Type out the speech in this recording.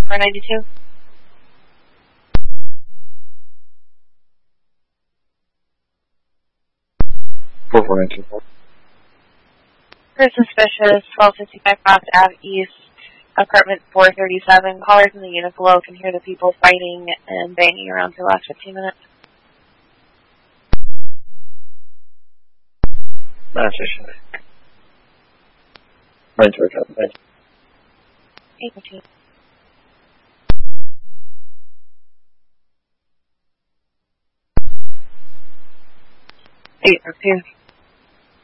492. 4492. Person suspicious, 1255 Cross Ave East, apartment 437. Callers in the unit below can hear the people fighting and banging around for the last 15 minutes. Manchester. Manchester. 815. 802.